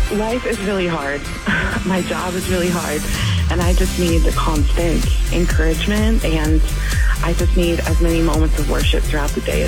Life is really hard. My job is really hard. And I just need the constant encouragement, and I just need as many moments of worship throughout the day